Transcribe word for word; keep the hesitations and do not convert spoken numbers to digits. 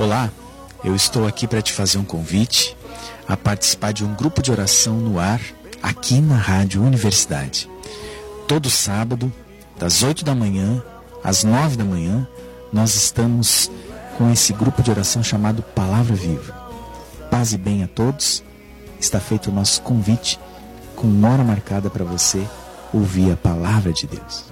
Olá, eu estou aqui para te fazer um convite a participar de um grupo de oração no ar aqui na Rádio Universidade. Todo sábado, das oito da manhã às nove da manhã, nós estamos com esse grupo de oração chamado Palavra Viva. Paz e bem a todos. Está feito o nosso convite com hora marcada para você ouvir a Palavra de Deus.